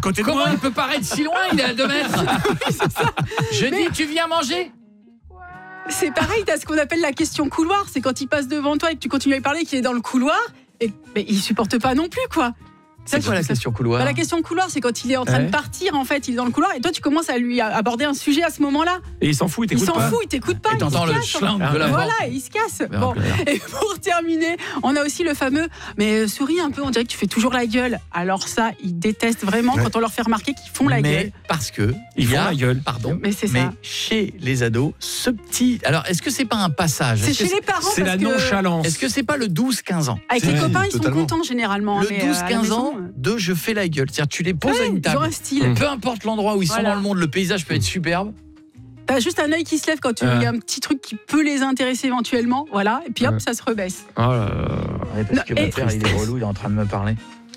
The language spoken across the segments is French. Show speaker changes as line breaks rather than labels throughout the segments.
côté de
Comment
moi.
il peut paraître si loin? Il est à 2 mètres. Je dis, tu viens manger?
C'est pareil, t'as ce qu'on appelle la question couloir. C'est quand il passe devant toi et que tu continues à lui parler, qu'il est dans le couloir, et mais il supporte pas non plus, quoi.
C'est quoi la question couloir?
La question couloir, c'est quand il est en train de partir, en fait, il est dans le couloir, et toi, tu commences à lui aborder un sujet à ce moment-là.
Et il s'en fout, il
Il
t'écoute
s'en
pas.
fout, il t'écoute pas.
Et t'entends le schlang de la porte.
Voilà, il se casse. Bon. Et pour terminer, on a aussi le fameux, mais souris un peu, on dirait que tu fais toujours la gueule. Alors ça, ils détestent vraiment quand on leur fait remarquer qu'ils font la
mais
gueule.
parce que
Ils
il y
font
a,
la gueule.
pardon,
Mais c'est ça.
chez les ados, ce petit. Alors, est-ce que c'est pas un passage?
C'est
Est-ce que
chez les parents
C'est
parce
la
que
nonchalance.
Est-ce que c'est pas le 12-15 ans?
avec les
Ouais,
copains, ils sont
totalement.
contents généralement.
Le
mais, à la
12-15
maison,
ans de je fais la gueule. C'est-à-dire, tu les poses à une
ils ont
table.
un style.
Peu importe l'endroit où ils sont
Voilà.
dans le monde, le paysage peut être superbe.
T'as juste un œil qui se lève quand il y a un petit truc qui peut les intéresser éventuellement, voilà, et puis hop, ça se rebaisse.
Oh là là.
Ouais, parce que
Non,
mon
et-
père, il est relou, il est en train de me parler.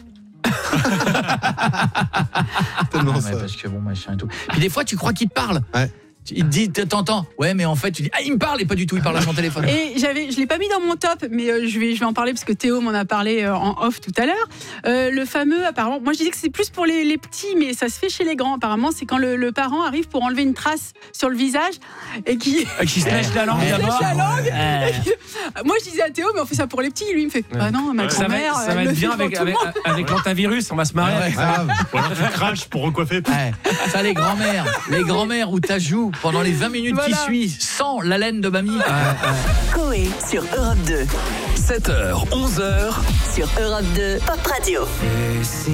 Tellement
Ouais,
ça.
parce que bon, machin et tout. Puis des fois, tu crois qu'il te parle.
Ouais.
Il te dit, t'entends. Ouais, mais en fait, tu dis, ah, il me parle, et pas du tout, il parle à son téléphone.
Et je l'ai pas mis dans mon top, mais je vais en parler parce que Théo m'en a parlé en off tout à l'heure. Le fameux, apparemment, moi je disais que c'est plus pour les petits, mais ça se fait chez les grands. Apparemment, c'est quand le parent arrive pour enlever une trace sur le visage et qui
Qui se lèche la langue
lèche
d'abord.
la langue. Moi je disais à Théo, mais on fait ça pour les petits. Lui il me fait, ah non, ma
Ça
grand-mère.
va
elle
être
le
bien
fait
avec,
pour tout le monde.
avec l'antivirus, on va se marrer.
Ouais.
avec ça.
Grave.
Ou alors tu craches pour recoiffer.
Ouais. Ça, les grands-mères où t'ajoues pendant les 20 minutes
Voilà.
qui suivent sans la laine de mamie.
Coé sur Europe 2.
7h, 11h.
Sur Europe 2, Pop Radio.